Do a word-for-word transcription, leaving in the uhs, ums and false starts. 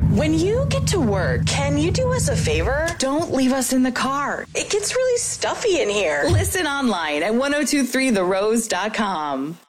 When you get to work, can you do us a favor? Don't leave us in the car. It gets really stuffy in here. Listen online at ten twenty-three the rose dot com.